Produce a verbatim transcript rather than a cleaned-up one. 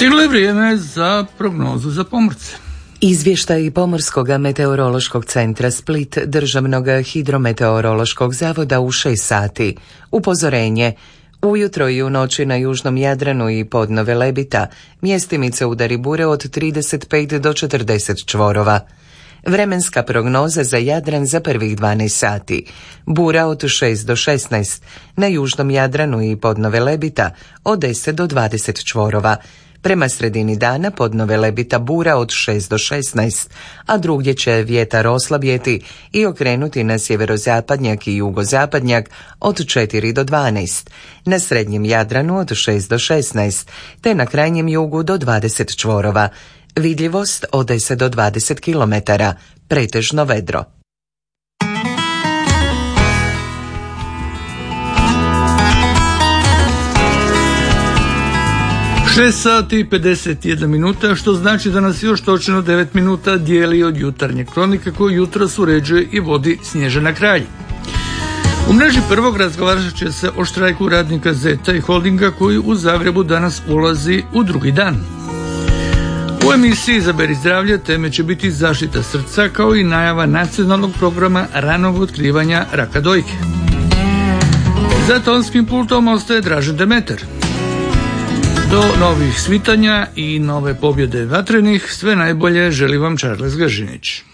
Stiglo je vrijeme za prognozu za pomorce. Izvještaj Pomorskog meteorološkog centra Split, Državnog hidrometeorološkog zavoda u šest sati. Upozorenje. Ujutro i u noći na južnom Jadranu i podno Velebita mjestimice udari bure od trideset pet do četrdeset čvorova. Vremenska prognoza za Jadran za prvih dvanaest sati. Bura od šest do šesnaest, na južnom Jadranu i podno Velebita od deset do dvadeset čvorova. Prema sredini dana podno Velebita bura od šest do šesnaest, a drugdje će vjetar oslabjeti i okrenuti na sjeverozapadnjak i jugozapadnjak od četiri do dvanaest, na srednjem Jadranu od šest do šesnaest, te na krajnjem jugu do dvadeset čvorova. Vidljivost od deset do dvadeset kilometara, pretežno vedro. šest sati i pedeset jedna minuta, što znači da nas još točno devet minuta dijeli od jutarnje kronike koju jutros uređuje i vodi Snježana Kralj. U mreži Prvog razgovarat će se o štrajku radnika Zeta i Holdinga koji u Zagrebu danas ulazi u drugi dan. U emisiji Izaberi zdravlje teme će biti zaštita srca kao i najava nacionalnog programa ranog otkrivanja raka dojke. Za tonskim pultom ostaje Dražen Demeter. Do novih svitanja i nove pobjede vatrenih sve najbolje želi vam Charles Gažinić.